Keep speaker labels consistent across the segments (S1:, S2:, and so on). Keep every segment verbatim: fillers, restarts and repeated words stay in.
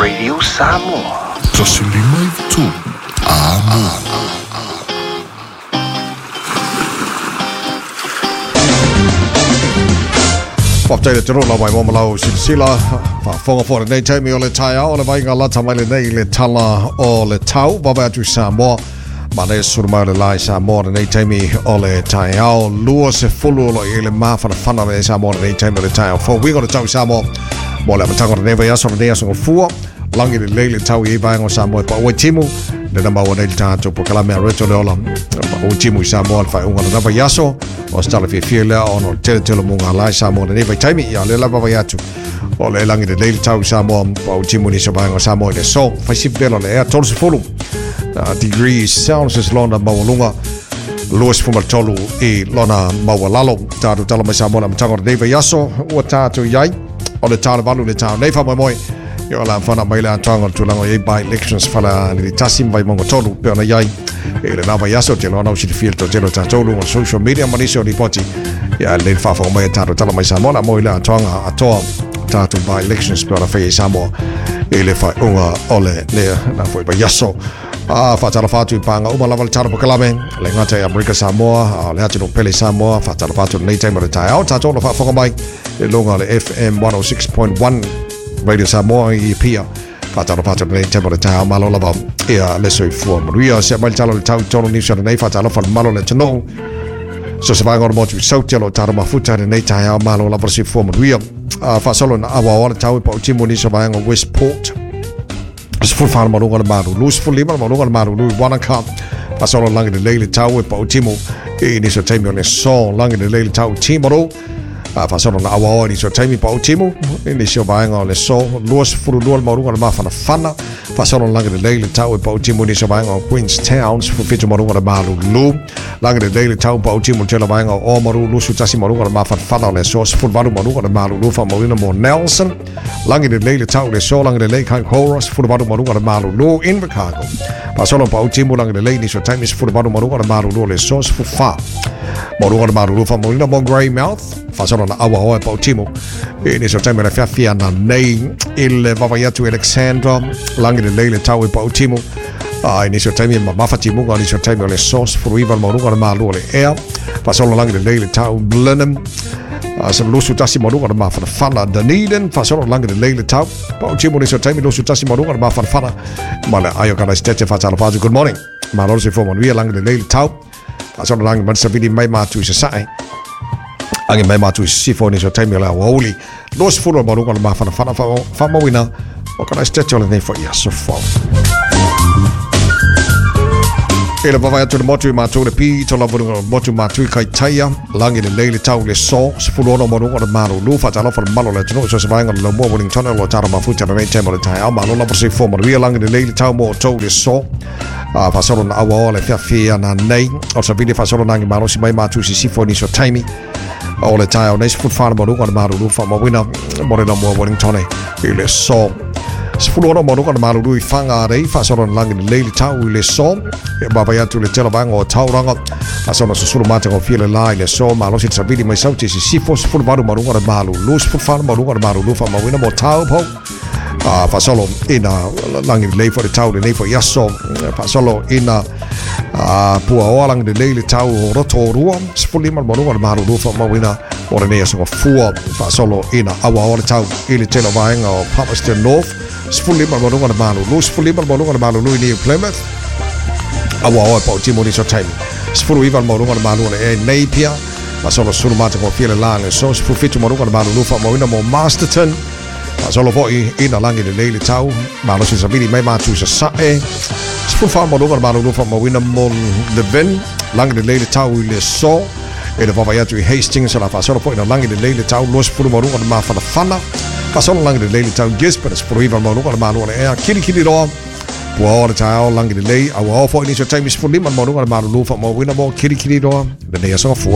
S1: Radio Samoa.
S2: Tasulima i tu. Amo.
S3: Whapteire te rola mai momalau silsila. Whafonga fore nei teimi o le tai au. O le vainga lata mai le nei le tala o le tau. Wawa atu Samoa. Ma le suru mai le lai Samoa nei teimi o le tai au. Lua se fulu lo i le mawhana whana le Samoa nei teimi o le tai au. Fo wingo le tau Samoa. Mo le amatanga o newa yaso le neaso o fua. Langi le leile tau i vainga o Samoa. Pa ue timu. Le nama o nei tātou po kalame a reto le ola. Pa ue timu i Samoa le whai unga le nawa yaso. O stala fia fia lea ono tele tele munga lai Samoa le newa i taimi. Ia le lava vai atu. O le langi le leile tau i Samoa. Pa ue timu ni sa vainga o Samoa le so. Fai si velo le ea tolu se fulu. Uh, degrees Celsius lona mawalunga Luas fumal tolu i lona mawalalo tātou tala mai Samoa na matanga o neiva yaso ua tātou iai o le tāna walu le tāu neifa mai moi i o la whana mai le antanga o tūlanga i by elections whala ni tasi mai mongo tolu pe ona iai i le nawa yaso te loa nausi te fiel to telo tātou on social media manisi o ni poti ia le whawha mai tātou tala mai Samoa na moi le antanga atoa tātou by elections pe ona whai i Samoa i le whai unga ole lea na whai ba yaso Ah, fatala fatu panga uma lava tara pokalame le ngata e America Samoa le atu no pele Samoa fatala fatu nei time le tai au tato fa fa mai le longa le F M one oh six point one Radio Samoa i pia fatala fatu nei time le tai malo lava ia le soi fu maria se mai talo le tau tono ni sa nei fatala fa malo le tono so se vai ngor mo tu sauti lo tara mafuta nei tai au malo lava se fu maria fa solo na awa ora tau po timo ni sa vai ngor Westport Sful far marunga le maru, lu sful lima marunga le maru, lu Wanaka, pasolo langi le leile tau e pau timo, e ni so taimi o le so langi le leile tau timoro, pasolo na awa ni so taimi pau timo, e ni so vaenga o le so, lu sful lua le marunga le mafana fana, pasolo langi le leile tau e pau timo ni so vaenga o Queenstown, sful fitu marunga le maru, lu, langi le leile tau pau timo tela vaenga o maru, lu su tasi marunga le mafana fana le so, sful varu marunga le maru, lu fa marina mo Nelson, langi le leile tau le so, langi le leile kai Horace, sful varu marunga le maru, lu in Chicago, pasolo pau timo langi le leile so taimi sful varu marunga le maru, lu le so, sful fa, marunga le maru, lu fa marina mo Greymouth, pasolo na awa hoa pau timo, e ni so taimi le fiafia na nei, il vavaiatu Alexandra, langi le leile tau e pau timo, ai ni so taimi ma mafati munga ni so taimi o le sauce fruiva marunga le malu le air pasolo langi le leile tau Blenheim sa lusu tasi marunga le mafana fana Dunedin pasolo langi le leile tau pau timo ni so taimi lusu tasi marunga le mafana fana ma le ayo kana stete fatala fatu good morning ma lo se fo mon via langi le leile tau pasolo langi man savidi mai matu se sai ange mai matu sifo ni so taimi la woli los fulo marunga le mafana fana fa mo wina o kana stete le nei fo ia so fo E le vavai atu le motu i mātou le pi, to lawarunga motu mātou i kai taia, langi le leile tau le so, se fulu ono marunga le maru lu, whata alofa le malo le tunu, so se vaenga le mua Wellington, lo tara mafuta le nei temo le tai, au malo lawa se fo maruia, langi le leile tau mo tau le so, whasoro na awa o le fia fia na nei, o sa vide whasoro nangi malo si mai mātou si sifo ni so taimi, o le tai au nei se fulu whana marunga le maru lu, wha mawina, more na mua Wellington, i le so, Sfulu ono marunga na maruru i whanga rei, whasoro na langi ni leili tau i le so, e mawai atu le tela vanga o tauranga, whasoro na susuru mātanga o fiele la i le so, ma losi travidi mai sauti si sifo, sfulu maru marunga na maruru, sfulu whana marunga na maruru, wha mawina mo tau po, whasolo ina langi ni leifo le tau le neifo yaso, whasolo ina pua oa langi ni leili tau o roto rua, sfulu lima marunga na maruru, wha mawina o le nea songa fua, whasolo ina awa o le tau i le tela vanga o Palmerston North, Sfuli marunga na malu, lu sfuli marunga na malu lu ni Plymouth. Awa o pau timo ni so taimi. Sfulu ivan marunga na malu e Napier. Masolo sulu mata ko fiele lang so sfulu fitu marunga na malu lu fa mawina mo Masterton. Masolo fo i ina langi le leile tau. Malu si sabili mai matu sa sae. Sfulu fa marunga na malu lu fa mawina mo Levin. Langi le leile tau i le so. E le vavaiatu i Hastings la fa solo fo ina langi le leile tau lu sfulu marunga na mafana fana. Pasolo langi le leile tau Gisborne, sfuru iwa marunga le malu le ea, kiri kiri roa, pua o le tau langi le lei, awa ofo ini so taimi sfuru lima marunga le malu lufa mo wina mo kiri kiri roa, le nea songa fua.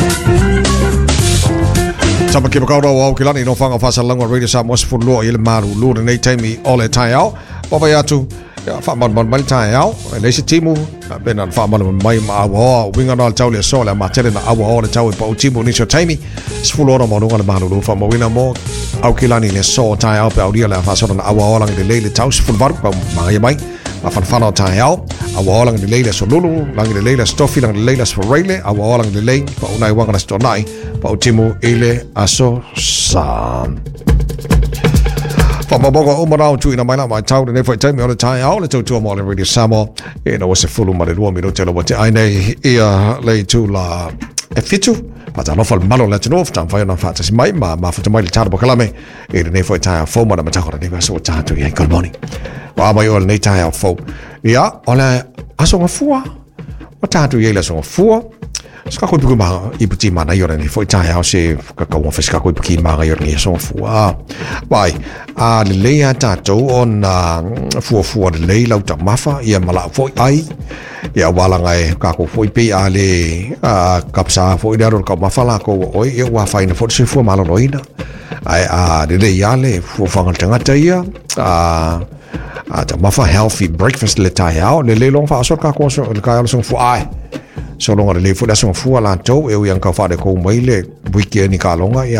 S3: Tama kipa kaura o au kilani no whanga whasa langwa Radio Samoa sfuru lua i le malu lu le nei taimi o le tai au, wawai atu, fa man man mal tai au le se timu ben an fa man mai ma wa winga na tau le so le ma tele na awa le tau pa timu ni so taimi sfulo no mo no ma no fa mo wina mo au kilani le so tai au pa au dia la fa so na awa lang le le tau sful var pa ma ya mai ma fa fa no tai au awa lang le le so lulu lang le le stofi lang le le so rele awa lang le le pa unai wa na sto nai pa timu ile aso san Whamaboga o marau tu ina mai la mai tau ne foi taimi o le tai au le tau tua mo le radio Samoa e no se fulu ma le rua mino telo wate ai nei ia le tu la e fitu pa ta no fal malo le tino ftam fa na fa ta mai ma ma fa mai le tau bo kalame e ne foi tai fo ma na ta ne so ta tu ia good morning wa mai o le tai fo ia ole aso nga fua o ta tu ia le so fua ska ko bu ma I puti mana yo ni foi tai au se ka ka wa fiska ko puki ma yo ni so fua vai a le le ya ta to on fua fua le le lau ta mafa ia mala foi ai ia wala ngai ka ko foi pe a le a kapsa foi da ro ka mafa la ko oi ia wa fa ina foi se fua malo loina ai a le le ya le fua fa ngata ta ia a a ta mafa healthy breakfast le tai au le le long fa so ka ko so le ka so fua ai so longa le fu da so fu ala to e u yang ka fa de ko mai le weekend ni ka longa ya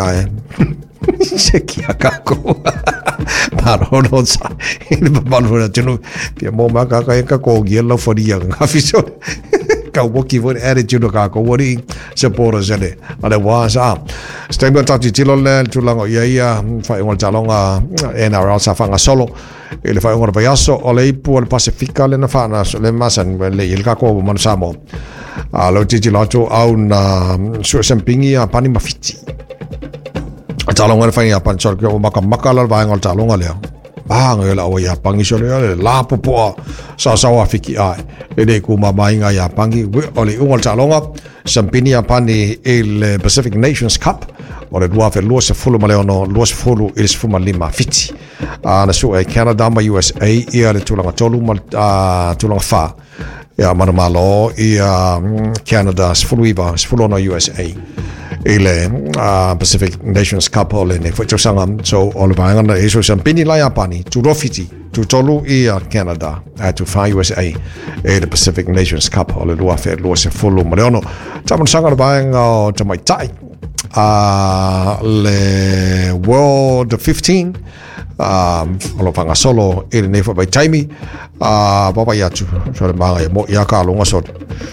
S3: se ki ka ko paro no sa ni ba no na tino pia mo ma ka ka ka ko gi lo fo di yang ka fi so ka wo ki vo attitude ka ko wo ri support zele ale wa sa stem ba ta ti lo le tu lango ya ya fa ngol ta longa en ara sa fa nga solo e le fa ngol ba yaso o le pu al pacifica le na fa na le masan le il ka ko mo sa mo a lo titi lato au na su sempingi a pani mafiti a talonga fa ia pan sorke o maka maka la va ngol talonga le ba ngela o ia pangi so le la popo sa sa wa fiki ai e de ku mama inga ia pangi o le ngol talonga sempini a pani il Pacific Nations Cup o le dua fe lo se fulu male ono lo se fulu il se fuma lima fiti a na su e Canada ma U S A ia le tulanga tolu ma tulanga fa ia mana malo ia Canada sfuluiva sfulona U S A ile uh, Pacific Nations Cup ole ne foi sanga so ole vanga na eso sampini la yapani tu rofiti tu tolu ia Canada uh, tu fa U S A e the Pacific Nations Cup ole lua fe lua se fulu mareono taman sanga vanga o tamai tai uh, le World fifteen um olo panga solo ele ne fa by taimi a baba ya tu so le manga mo ya ka longa so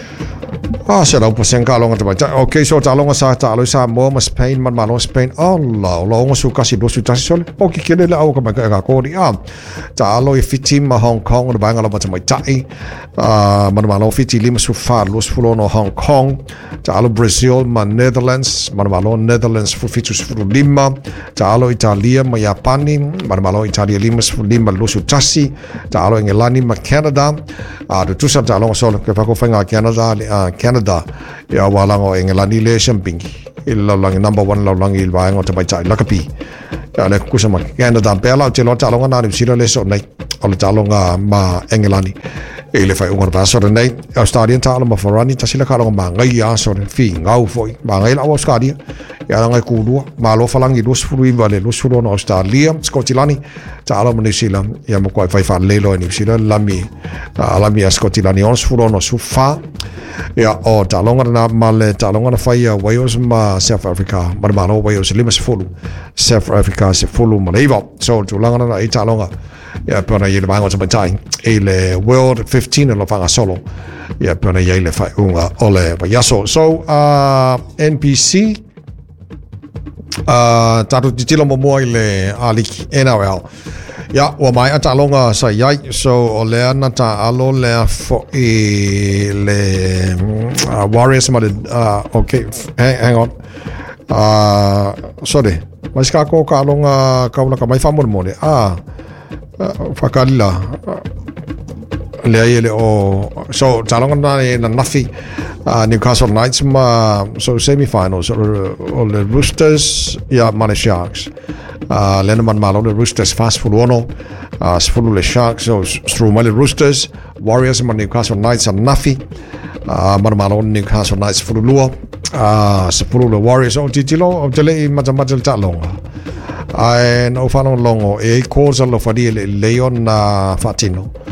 S3: ah se la po senga longa te ba okay so ta longa sa ta lo sa mo ma Spain man malo Spain Allah longa su kasi do su ta so o ki kele la o ka ka ko di a ta lo fiti ma Hong Kong le banga lo ba mai tai ah man malo fiti lima su fa lo su no Hong Kong ta lo Brazil ma Netherlands man malo Netherlands fu fitu su lima ta lo Italia ma Japani man malo Italia lima su lima lo su tasi ta lo England ma Canada a tu sa ta lo so ke fa ko fa nga Canada Canada ya walango England le champingi il lang number one lang il ba ngo te bai chai lakapi ya le ku sama Canada pela te lo ta lo na ni sira le so nei o ta lo nga ma England e le fai un ba so nei Australian ta lo ma forani ta sila ka lo ma ngai ya so fi ngau foi ba ngai la Australia ya ngai ku lu ma lo falangi dos fui vale lo sulo no Australia Scotland ta lo ni sila ya mo ko fai fa le lo ni sila la mi la mi Scotland on sulo no su fa ya o ta longa na male ta longa na fai Wales ma South Africa ma ma no Wales lima se fulu South Africa se fulu ma leva so tu longa na i ta longa ya pona ile bango sa batai ile World fifteen lo fanga solo ya pona ile fai unga ole ba yaso so uh N P C uh tatu titilo mo mo ile aliki N R L ya wa mai ata longa sa yai so o le ana ta alo le fo i le uh, Warriors ma uh, okay hang, hang on uh, sorry mas ka ko ka longa ka una ka mai famor mo le ah uh, fakalila uh, le ai le o so ta longa na na nafi uh, Newcastle Knights ma so semi-finals o, o le Roosters ya Mane Sharks Uh, Lennon malo le Roosters fast full ono uh, full le Sharks so through my Roosters Warriors man Newcastle Knights and Nafi uh, man malo Newcastle Knights full luo uh, full le Warriors o titilo o tele matamatel ta longa ai no fano longo e cosa lo fadi le Leon uh, Fatino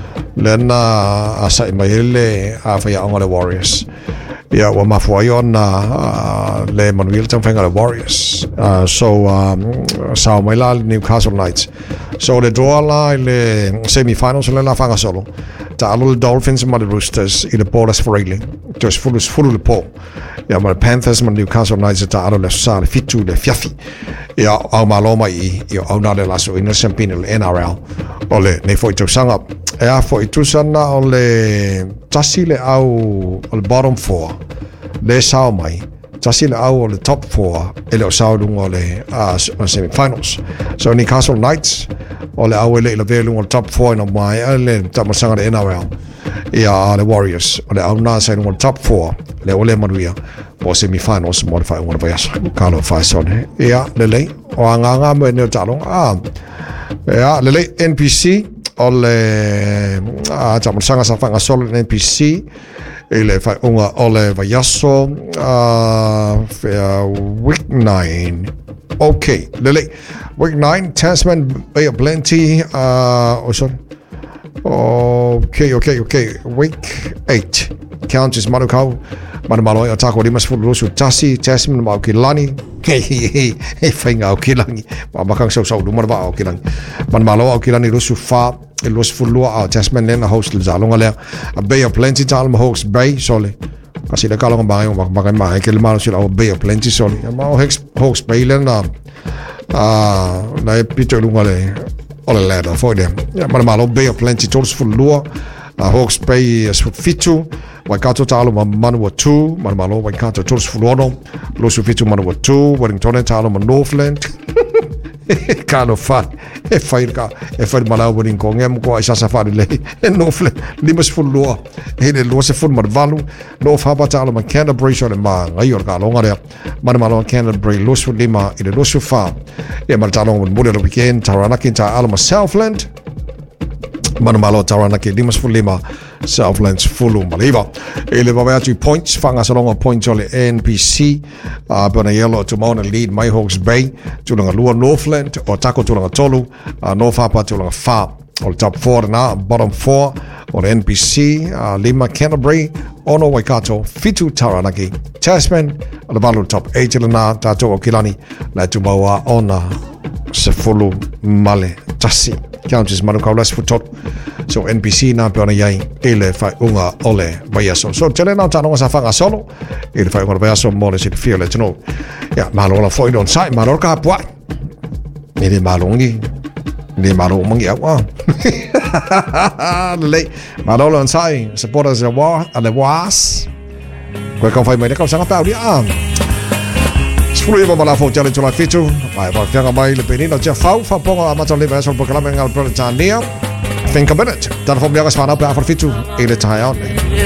S3: lena a sa imaile a fa ya ngale Warriors ya wa mafua yona le Manuel tamfenga le Warriors uh, so um, sa maila Newcastle Knights so le draw la le semi-finals le la fanga solo ta alu Dolphins ma le Roosters i le Paulus Freely just fulus fulu le po ya ma Panthers ma Newcastle Knights ta alu le sa le fitu le fiafi ya au maloma i ya au na le laso ina sempina le N R L ole ne foi to sanga e foi to sana ole tasi le au le bottom four le sao mai tasi le au le top four e le sao lungo le uh, semi-finals so Newcastle Knights ole au le le velu le top four no mai le tama sanga le N R L ia le Warriors ole au na sa lungo top four le ole manuia o semi-finals mo fa una vai Carlo fa son ia le le o anga nga mo ne talo ah ia le le N P C ole a tama sanga sa fanga solo N P C ele fai unga ole vayaso uh, week nine okay lele week nine Tasman Bay of Plenty uh, oh sorry okay okay okay week eight Count is Manukau Manamalo atako limas fulusu tasi Tasman mau kilani hey hey hey fainga au kilani makang sau sau lumar ba au kilani Manamalo au kilani rusu fa el was fulua a Tasman lena host le zalonga le a Bay of Plenty tal ma Hawke's Bay sole kasi le kalong ba yung makan ma ke le malo sila o Bay of Plenty sole ma Hawke's Bay lena ah na pito lunga le ole le da foi dem ya ma malo Bay of Plenty tols fulua a Hawke's Bay is fitu Waikato talo ma Manua two ma malo Waikato tols fuluono lo su fitu Manua two Wellington talo ma Northland kano fa e fai ka e fai malau bonin ko ngem ko isa safari le no fle limas fulua e le lo se fun marvalu no fa ba talo ma Canterbury so le ma ngai or ka longa re ma malo Canterbury lo su lima i le lo su fa e ma talo mo mo le weekend Taranaki ta alma Southland ma malo Taranaki limas fulima Southlands fulu maliva e le va tu points fanga salonga points ole N P C uh, bona yellow to Mona lead my Hawke's Bay to langa lua Northland o tako to langa tolu uh, no fa pa to langa fa o top four na bottom four o N P C uh, lima Canterbury ono Waikato fitu Taranaki Tasman o le balu top eight na tato o kilani na tu maua ona se fulu male tasi counties Manukau las futot so N P C na peona yai ele fai unga ole vaiaso so tele na tano sa fanga solo ele fai unga vaiaso mole sit feel let no ya malo la foi don sai malo ka pua ele malo ngi le malo mangi awa le malo lon sai supporters the war and the was ko ka fai mai ka sanga pa dia ah Spului va la fo challenge la fitu mai va fianga mai le penino ja fau fa ponga amato le verso por kalamen al Britania think a minute dan fo biaga swana pa for fitu ele tai out